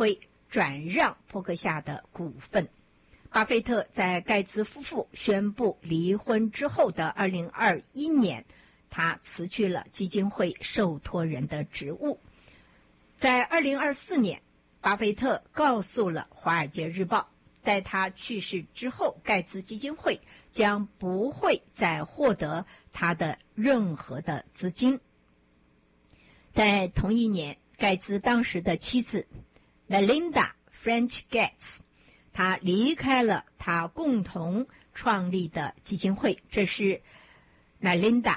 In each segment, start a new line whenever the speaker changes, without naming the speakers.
会转让伯克夏的股份。巴菲特在盖茨夫妇宣布离婚之后的2021年，他辞去了基金会受托人的职务。在2024年，巴菲特告诉了《华尔街日报》，在他去世之后，盖茨基金会将不会再获得他的任何的资金。在同一年，盖茨当时的妻子 Melinda French Gates， 他离开了他共同创立的基金会，这是 Melinda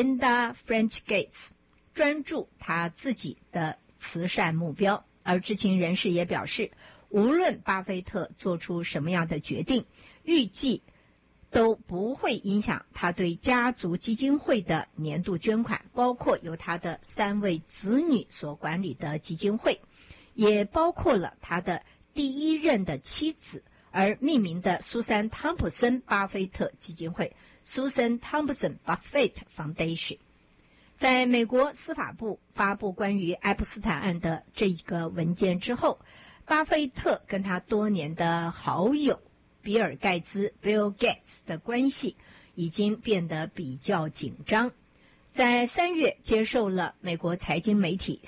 French Gates 专注他自己的慈善目标。而知情人士也表示，无论巴菲特做出什么样的决定，预计都不会影响他对家族基金会的年度捐款，包括由他的3位子女所管理的基金会，也包括了他的第一任的妻子而命名的苏珊·汤普森·巴菲特基金会 （Susan Thompson Buffett Foundation）。在美国司法部发布关于爱普斯坦案的这个文件之后，巴菲特跟他多年的好友比尔·盖茨 （Bill Gates） 的关系已经变得比较紧张。在3月接受了美国财经媒体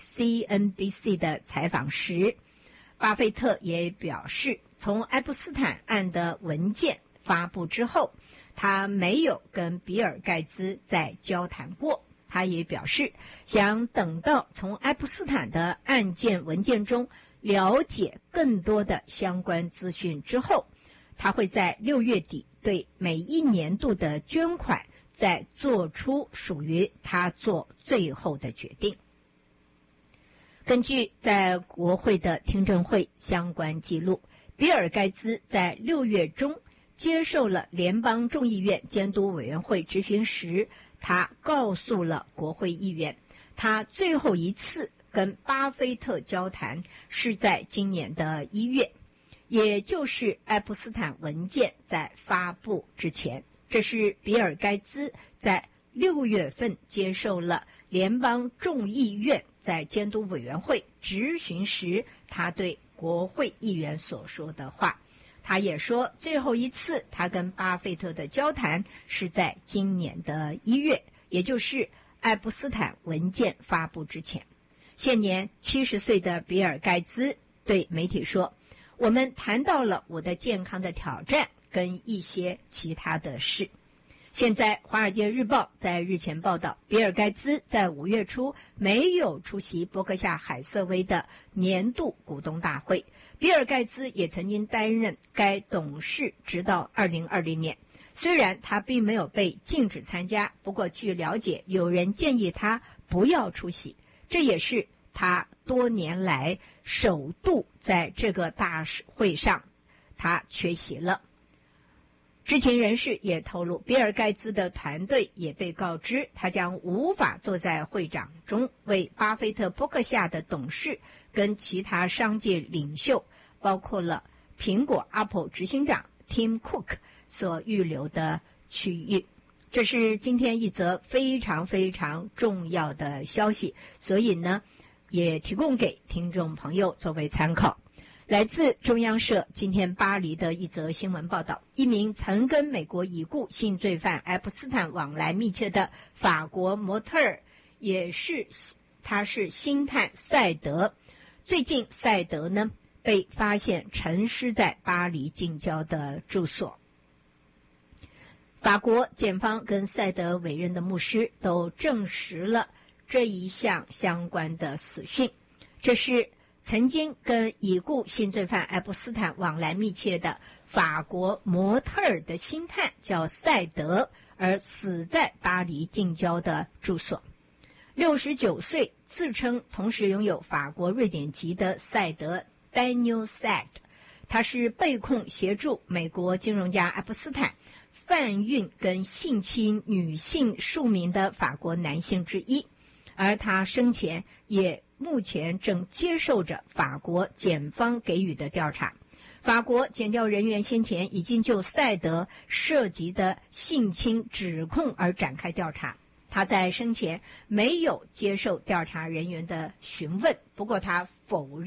CNBC 的采访时，巴菲特也表示，从爱普斯坦案的文件发布之后，他没有跟比尔·盖茨再交谈过。他也表示，想等到从爱普斯坦的案件文件中了解更多的相关资讯之后，他会在6月底对每一年度的捐款再做出属于他做最后的决定。根据在国会的听证会相关记录，比尔·盖茨在6月中接受了联邦众议院监督委员会质询时，他告诉了国会议员，他最后一次跟巴菲特交谈是在今年的1月，也就是爱普斯坦文件在发布之前。这是比尔·盖茨在6月份接受了联邦众议院在监督委员会质询时，他对国会议员所说的话。他也说，最后一次他跟巴菲特的交谈是在今年的1月，也就是爱普斯坦文件发布之前。现年70岁的比尔·盖茨对媒体说，我们谈到了我的健康的挑战跟一些其他的事。现在《华尔街日报》在日前报道，比尔·盖茨在5月初没有出席伯克夏海瑟薇的年度股东大会。比尔·盖茨也曾经担任该董事直到2020年。虽然他并没有被禁止参加，不过据了解，有人建议他不要出席，这也是他多年来首度在这个大会上他缺席了。知情人士也透露，比尔·盖茨的团队也被告知，他将无法坐在会场中为巴菲特伯克夏的董事跟其他商界领袖，包括了苹果 Apple 执行长 Tim Cook 所预留的区域。这是今天一则非常非常重要的消息，所以呢，也提供给听众朋友作为参考。来自中央社今天巴黎的一则新闻报道，一名曾跟美国已故性罪犯爱普斯坦往来密切的法国模特儿，他是星探赛德。最近赛德呢被发现沉尸在巴黎近郊的住所。法国检方跟赛德委任的牧师都证实了这一项相关的死讯。这是曾经跟已故性罪犯爱普斯坦往来密切的法国模特儿的星探叫赛德，而死在巴黎近郊的住所。69岁，自称同时拥有法国、瑞典籍的赛德 Daniel Saad， 他是被控协助美国金融家爱普斯坦贩运跟性侵女性数名的法国男性之一，而他生前也目前正接受着法国检方给予的调查。法国检调人员先前已经就赛德涉及的性侵指控而展开调查。他在生前没有接受调查人员的询问，不过他否认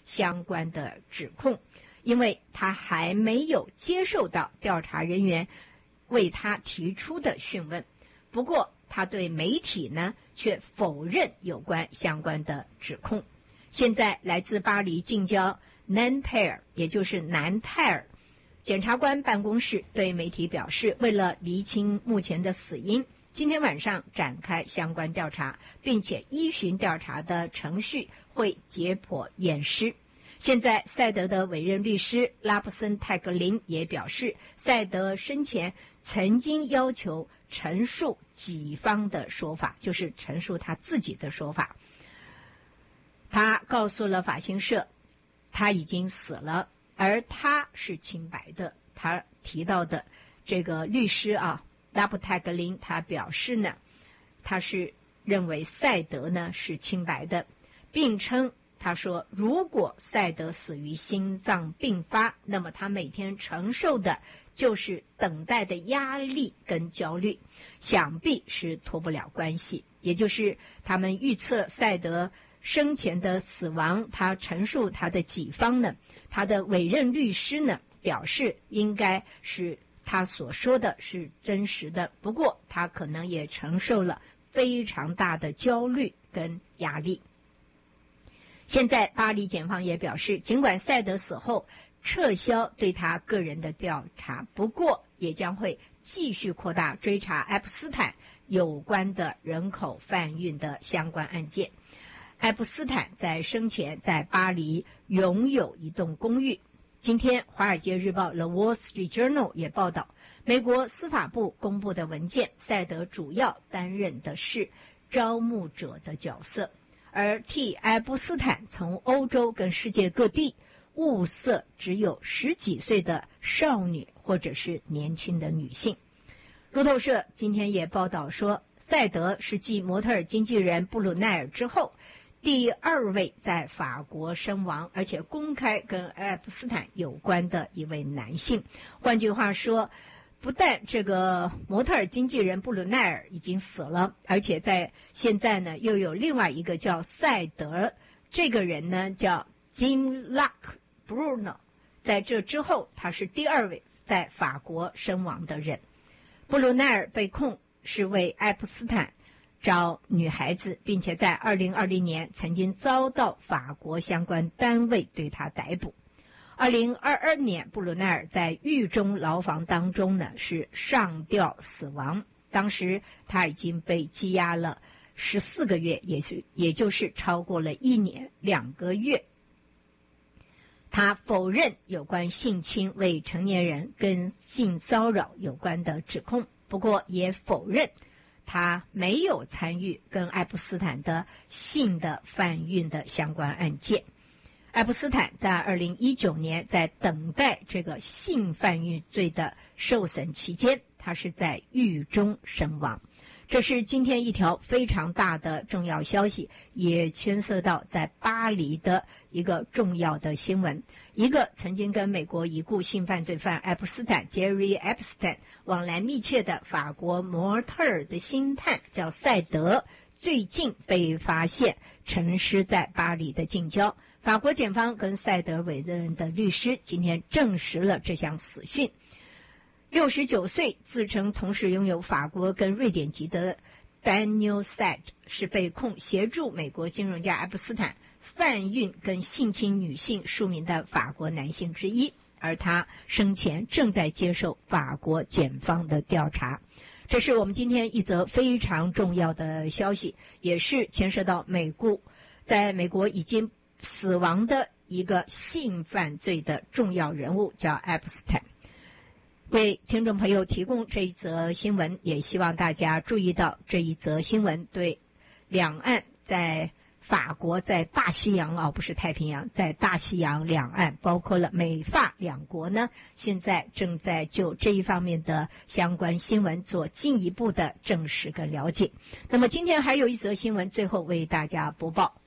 相关的指控，因为他还没有接受到调查人员为他提出的讯问。不过他对媒体呢却否认有关相关的指控。现在来自巴黎近郊南泰尔，也就是南泰尔检察官办公室对媒体表示，为了厘清目前的死因，今天晚上展开相关调查，并且依循调查的程序会解剖验尸。现在赛德的委任律师拉布森泰格林也表示，赛德生前曾经要求陈述己方的说法，就是陈述他自己的说法。他告诉了法新社，他已经死了，而他是清白的。他提到的这个律师拉布泰格林，他表示呢，他是认为赛德呢是清白的，并称他说，如果赛德死于心脏病发，那么他每天承受的就是等待的压力跟焦虑，想必是脱不了关系。也就是他们预测赛德生前的死亡，他陈述他的己方呢，他的委任律师呢表示应该是他所说的是真实的，不过他可能也承受了非常大的焦虑跟压力。现在巴黎检方也表示，尽管赛德死后撤销对他个人的调查，不过也将会继续扩大追查爱普斯坦有关的人口贩运的相关案件。爱普斯坦在生前在巴黎拥有一栋公寓。今天《华尔街日报》The Wall Street Journal 也报道，美国司法部公布的文件，赛德主要担任的是招募者的角色，而替爱普斯坦从欧洲跟世界各地物色只有10几岁的少女或者是年轻的女性。路透社今天也报道说，赛德是继模特儿经纪人布鲁奈尔之后第2位在法国身亡，而且公开跟爱普斯坦有关的一位男性。换句话说，不但这个模特儿经纪人布鲁奈尔已经死了，而且在现在呢又有另外一个叫赛德，这个人呢叫 Jim Luck Bruno， 在这之后他是第2位在法国身亡的人。布鲁奈尔被控是为爱普斯坦找女孩子，并且在2020年曾经遭到法国相关单位对他逮捕。2022年，布鲁奈尔在狱中牢房当中呢是上吊死亡，当时他已经被羁押了14个月，也就是超过了1年2个月。他否认有关性侵未成年人跟性骚扰有关的指控，不过也否认他没有参与跟爱普斯坦的性的贩运的相关案件。爱普斯坦在2019年在等待这个性贩运罪的受审期间，他是在狱中身亡。这是今天一条非常大的重要消息，也牵涉到在巴黎的一个重要的新闻。一个曾经跟美国已故性犯罪犯爱普斯坦 Jerry Epstein 往来密切的法国模特儿的星探叫赛德，最近被发现沉尸在巴黎的近郊。法国检方跟赛德委任的律师今天证实了这项死讯。69岁，自称同时拥有法国跟瑞典籍的 Daniel Saad 是被控协助美国金融家爱普斯坦贩运跟性侵女性数名的法国男性之一，而他生前正在接受法国检方的调查。这是我们今天一则非常重要的消息，也是牵涉到在美国已经死亡的一个性犯罪的重要人物，叫爱普斯坦。为听众朋友提供这一则新闻，也希望大家注意到这一则新闻对两岸在法国在大西洋不是太平洋，在大西洋两岸，包括了美法两国呢，现在正在就这一方面的相关新闻做进一步的证实跟了解。那么今天还有一则新闻，最后为大家播报。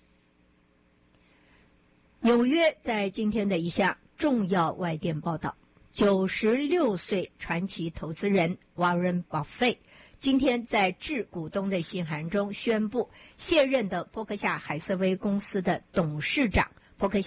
纽约在今天的一项重要外电报道，96岁传奇投资人 Warren Buffett 今天在致股东的信函中宣布，卸任的波克夏海瑟薇公司的董事长，波克夏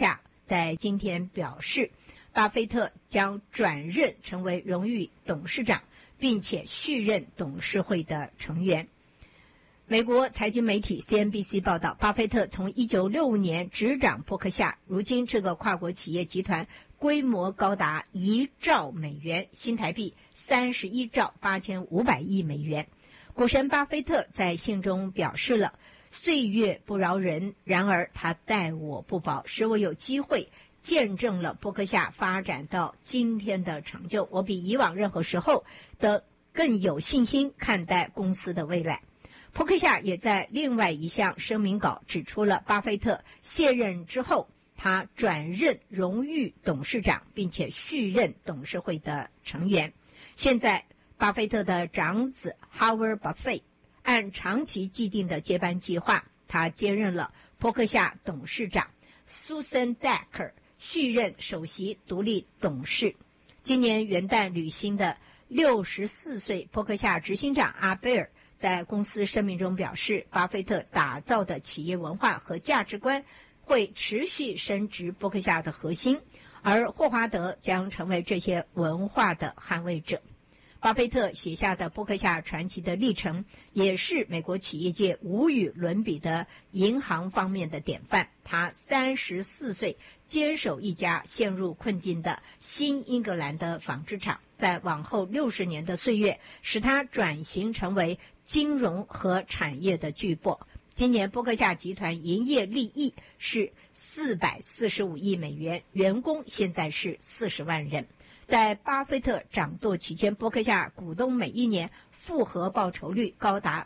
在今天表示，巴菲特将转任成为荣誉董事长，并且续任董事会的成员。美国财经媒体 CNBC 报道，巴菲特从1965年执掌伯克夏，如今这个跨国企业集团规模高达1兆美元，新台币31兆8500亿美元。股神巴菲特在信中表示了，岁月不饶人，然而他待我不薄，使我有机会见证了伯克夏发展到今天的成就。我比以往任何时候的更有信心看待公司的未来。伯克夏也在另外一项声明稿指出了，巴菲特卸任之后，他转任荣誉董事长，并且续任董事会的成员。现在，巴菲特的长子 Howard Buffett 按长期既定的接班计划，他接任了伯克夏董事长 Susan Decker 续任首席独立董事。今年元旦履新的64岁伯克夏执行长阿贝尔在公司声明中表示，巴菲特打造的企业文化和价值观会持续深植伯克夏的核心，而霍华德将成为这些文化的捍卫者。巴菲特写下的伯克夏传奇的历程，也是美国企业界无与伦比的银行方面的典范。他34岁接手一家陷入困境的新英格兰的纺织厂，在往后60年的岁月，使他转型成为金融和产业的巨擘。今年伯克夏集团营业利益是445亿美元，员工现在是40万人。在巴菲特掌舵期间，伯克夏股东每一年复合报酬率高达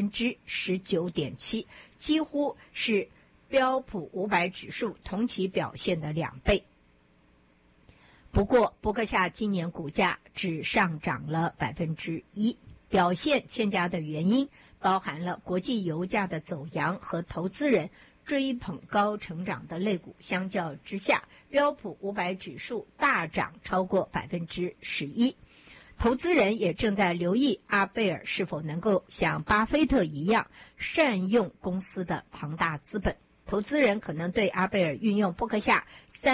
19.7%， 几乎是标普500指数同期表现的2倍。不过，伯克夏今年股价只上涨了 1%， 表现欠佳的原因包含了国际油价的走扬和投资人追捧高成长的类股，相较之下，标普500指数大涨超过 11%。投资人也正在留意阿贝尔是否能够像巴菲特一样善用公司的庞大资本。投资人可能对阿贝尔运用伯克夏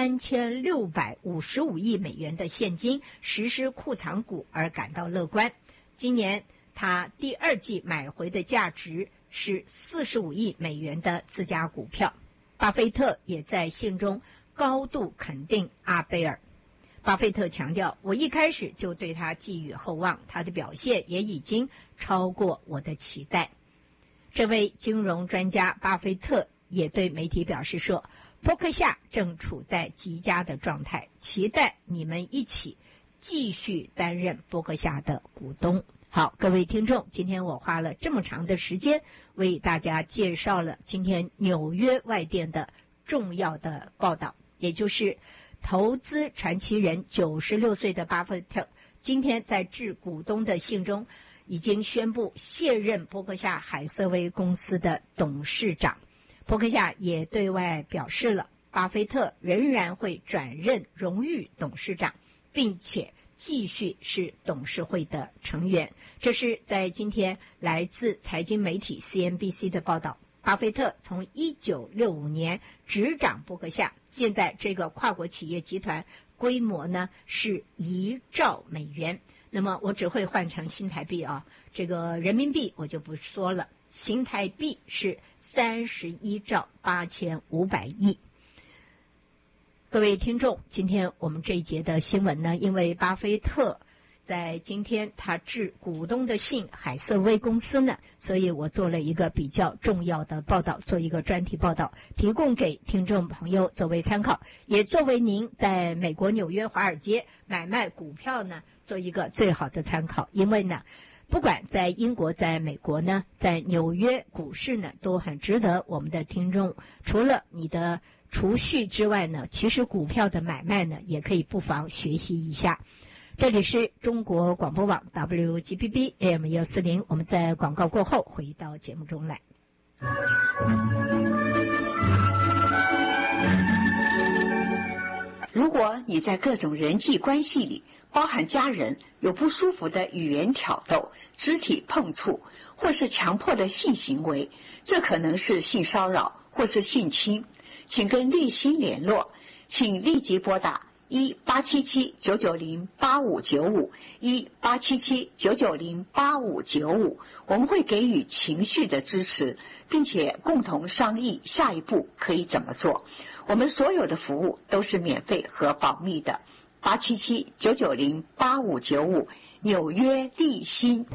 3655亿美元的现金实施库藏股而感到乐观。今年他第二季买回的价值是45亿美元的自家股票。巴菲特也在信中高度肯定阿贝尔。巴菲特强调，我一开始就对他寄予厚望，他的表现也已经超过我的期待。这位金融专家巴菲特也对媒体表示说，伯克夏正处在极佳的状态，期待你们一起继续担任伯克夏的股东。好，各位听众，今天我花了这么长的时间为大家介绍了今天纽约外电的重要的报道，也就是投资传奇人96岁的巴菲特今天在致股东的信中已经宣布卸任伯克夏海瑟薇公司的董事长。伯克夏也对外表示了，巴菲特仍然会转任荣誉董事长，并且继续是董事会的成员。这是在今天来自财经媒体 CNBC 的报道。巴菲特从1965年执掌伯克夏，现在这个跨国企业集团规模呢是1兆美元。那么我只会换成新台币啊，这个人民币我就不说了，新台币是31兆8500亿。各位听众，今天我们这一节的新闻呢，因为巴菲特在今天他致股东的信海瑟薇公司呢，所以我做了一个比较重要的报道，做一个专题报道，提供给听众朋友作为参考，也作为您在美国纽约华尔街买卖股票呢做一个最好的参考。因为呢，不管在英国在美国呢，在纽约股市呢都很值得我们的听众除了你的储蓄之外呢，其实股票的买卖呢也可以不妨学习一下。这里是中国广播网 WGBB AM 140，我们在广告过后回到节目中来。
如果你在各种人际关系里，包含家人，有不舒服的语言挑逗、肢体碰触或是强迫的性行为，这可能是性骚扰或是性侵，请跟立新联络。 请立即拨打1-877-990-8595 1-877-990-8595，我们会给予情绪的支持，并且共同商议下一步可以怎么做。我们所有的服务都是免费和保密的。877-990-8595，纽约立新。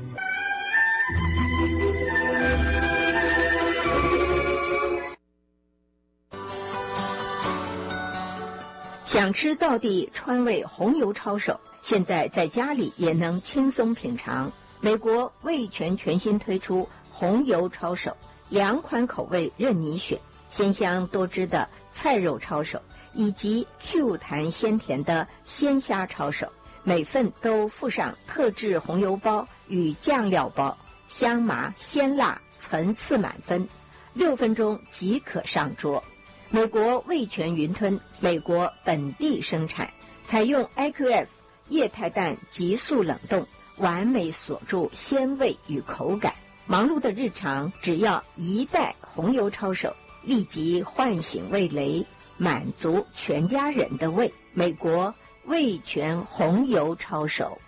想吃道地川味红油抄手，现在在家里也能轻松品尝。美国味全全新推出红油抄手，2款口味任你选，鲜香多汁的菜肉抄手，以及 Q 弹鲜甜的鲜虾抄手，每份都附上特制红油包与酱料包，香麻鲜辣，层次满分，6分钟即可上桌。美国味全云吞，美国本地生产，采用 IQF 液态氮急速冷冻，完美锁住鲜味与口感。忙碌的日常，只要1袋红油抄手，立即唤醒味蕾，满足全家人的胃。美国味全红油抄手。